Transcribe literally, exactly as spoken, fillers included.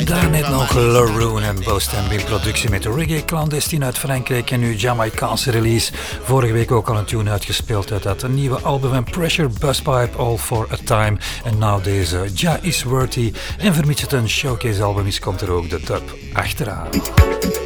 Daarnet nog Laroon en Boastambi in productie met Reggae Clandestine uit Frankrijk en nu Jamaicaanse release. Vorige week ook al een tune uitgespeeld uit dat nieuwe album van Pressure Busspipe, All for a Time. En nou deze, Ja Is Worthy. En vermits het een showcase album is, komt er ook de dub achteraan.